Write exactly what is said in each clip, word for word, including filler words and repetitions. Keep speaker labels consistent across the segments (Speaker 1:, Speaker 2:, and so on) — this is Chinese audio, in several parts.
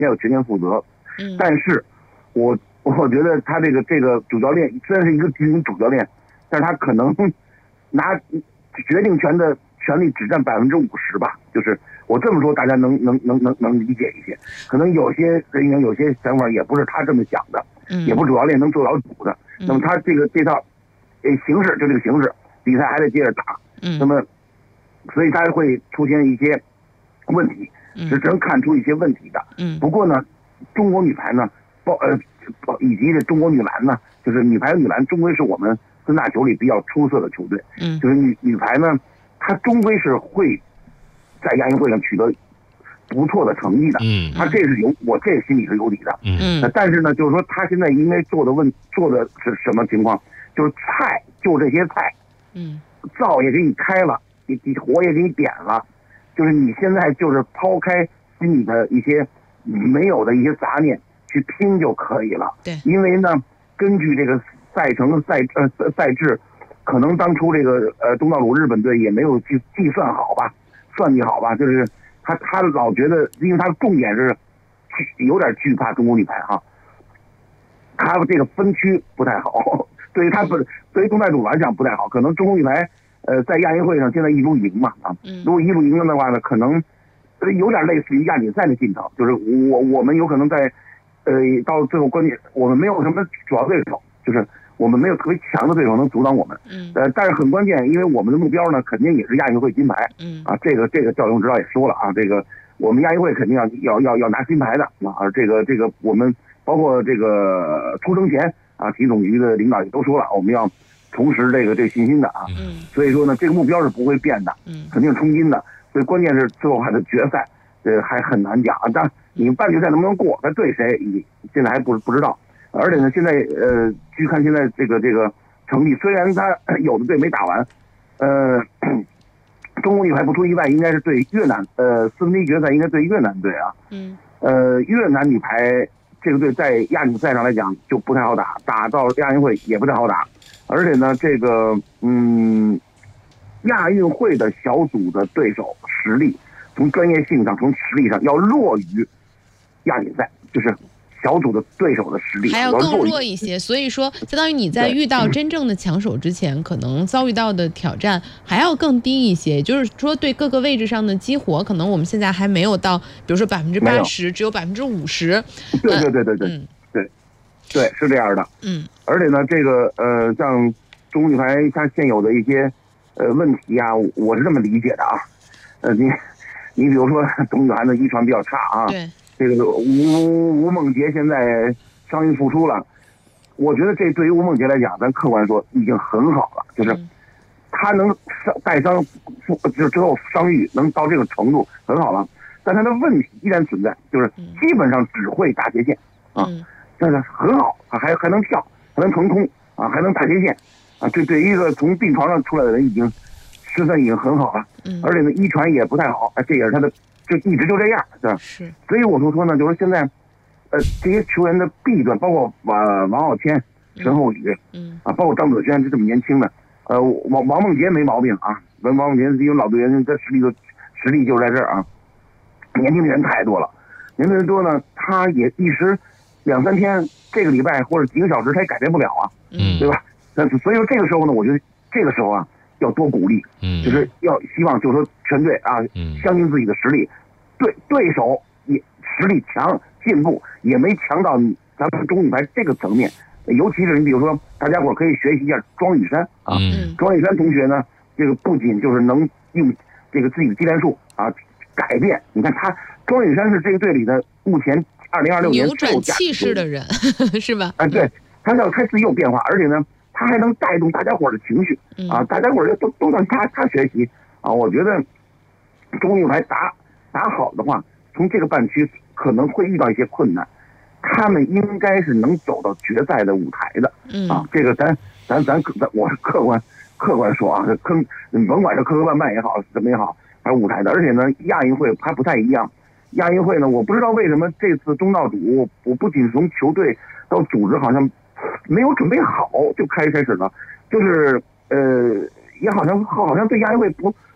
Speaker 1: 要有全权负责。
Speaker 2: 嗯，
Speaker 1: 但是我我觉得他这个这个主教练虽然是一个居民主教练，但是他可能拿决定权的权利只占百分之五十吧。就是我这么说，大家能能能能能理解一些。可能有些人员有些想法也不是他这么想的，
Speaker 2: 嗯，
Speaker 1: 也不主教练能做到主的。
Speaker 2: 嗯、
Speaker 1: 那么他这个这套呃形式就这个形式，比赛还得接着打。
Speaker 2: 嗯，
Speaker 1: 那么所以他会出现一些问题，是能看出一些问题的。
Speaker 2: 嗯，
Speaker 1: 不过呢，中国女排呢，包呃以及这中国女篮呢，就是女排和女篮终归是我们三大球里比较出色的球队。
Speaker 2: 嗯，
Speaker 1: 就是女女排呢，她终归是会在亚运会上取得不错的成绩的。
Speaker 2: 嗯，
Speaker 1: 她这是有我这心里是有理的。
Speaker 2: 嗯，
Speaker 1: 但是呢，就是说她现在应该做的问做的是什么情况？就是菜就这些菜，
Speaker 2: 嗯，
Speaker 1: 灶也给你开了，你你火也给你点了，就是你现在就是抛开心里的一些没有的一些杂念去拼就可以了。
Speaker 2: 对，
Speaker 1: 因为呢，根据这个赛程赛呃赛制，可能当初这个呃东道主日本队也没有去计算好吧，算计好吧，就是他他老觉得，因为他重点是有点惧怕中国女排哈，他这个分区不太好。对于他不，对于东道主来讲不太好，可能中国女排，呃，在亚运会上现在一路赢嘛啊，如果一路赢了的话呢，可能有点类似于亚锦赛的进程，就是我我们有可能在，呃，到最后关键我们没有什么主要对手，就是我们没有特别强的对手能阻挡我们，
Speaker 2: 嗯，
Speaker 1: 呃，但是很关键，因为我们的目标呢，肯定也是亚运会金牌，
Speaker 2: 嗯
Speaker 1: 啊，这个这个赵勇指导也说了啊，这个我们亚运会肯定要要要要拿金牌的啊，这个这个我们包括这个出征前。啊，体总局的领导也都说了，我们要重拾这个这个信心的啊。
Speaker 2: 嗯，
Speaker 1: 所以说呢，这个目标是不会变的，
Speaker 2: 嗯，肯
Speaker 1: 定冲金的。所以关键是最后还的决赛，呃，还很难讲啊。但你半决赛能不能过，他对谁，你现在还不不知道。而且呢，现在呃，据看现在这个这个成绩，虽然他有的队没打完，呃，中国女排不出意外，应该是对越南，呃，四分之一决赛应该对越南队啊。
Speaker 2: 嗯，
Speaker 1: 呃，越南女排。这个队在亚锦赛上来讲就不太好打，打到亚运会也不太好打，而且呢，这个嗯，亚运会的小组的对手实力，从专业性上、从实力上要弱于亚锦赛，就是小组的对手的实力
Speaker 2: 还要更弱一些。所以说，相当于你在遇到真正的强手之前，可能遭遇到的挑战还要更低一些。也就是说，对各个位置上的激活，可能我们现在还没有到，比如说百分之八十，只有百分之五十。
Speaker 1: 对对对对对，
Speaker 2: 嗯，
Speaker 1: 对，对是这样的。
Speaker 2: 嗯，
Speaker 1: 而且呢，这个呃，像中国女排它现有的一些呃问题啊，我是这么理解的啊。呃，你你比如说，中国女排的遗传比较差啊。
Speaker 2: 对。
Speaker 1: 这个吴吴梦洁现在伤愈复出了，我觉得这对于吴梦洁来讲，咱客观说已经很好了，就是她能伤带伤复就之后伤愈能到这个程度很好了，但她的问题依然存在，就是基本上只会打斜线啊，但是很好，还还能跳，还能腾空啊，还能打斜线啊，这对于一个从病床上出来的人已经十分已经很好了，而且呢遗传也不太好，这也是她的。就一直就这样，对吧？
Speaker 2: 是，
Speaker 1: 所以我就说呢，就是现在，呃，这些球员的弊端，包括王王傲谦、陈厚宇，
Speaker 2: 嗯，
Speaker 1: 啊，包括张子萱，是这么年轻的，呃，王王梦洁没毛病啊，王梦洁因为老队员，这实力就实力就在这儿啊，年轻的人太多了，年轻人多呢，他也一时两三天，这个礼拜或者几个小时，他也改变不了啊，
Speaker 2: 嗯，
Speaker 1: 对吧？但是所以说这个时候呢，我觉得这个时候啊，要多鼓励，
Speaker 2: 嗯，
Speaker 1: 就是要希望就是说全队啊，
Speaker 2: 嗯，
Speaker 1: 相信自己的实力。对对手也实力强，进步也没强到咱们中女排这个层面，尤其是你比如说，大家伙可以学习一下庄雨珊啊，
Speaker 2: 嗯、
Speaker 1: 庄雨珊同学呢，这个不仅就是能用这个自己的技战术啊改变，你看他庄雨珊是这个队里的目前二零二六年
Speaker 2: 扭转气势的人，是吧？
Speaker 1: 啊，对，他要他自己有变化，而且呢，他还能带动大家伙的情绪啊，大家伙都都向他他学习啊，我觉得中女排打。打好的话，从这个半区可能会遇到一些困难，他们应该是能走到决赛的舞台的。
Speaker 2: 嗯
Speaker 1: 啊，这个咱咱咱咱我是客观客观说啊，坑甭管是磕磕绊绊也好，怎么也好，还是舞台的。而且呢，亚运会还不太一样。亚运会呢，我不知道为什么这次东道主，我不仅从球队到组织，好像没有准备好就开开始了，就是呃，也好像好像对亚运会不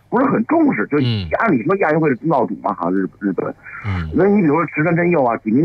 Speaker 1: 不是很重视，就
Speaker 3: 嗯
Speaker 1: 按理说亚运会是东道主嘛，好像日日本。
Speaker 3: 嗯，
Speaker 1: 那你比如说石川真佑啊、几名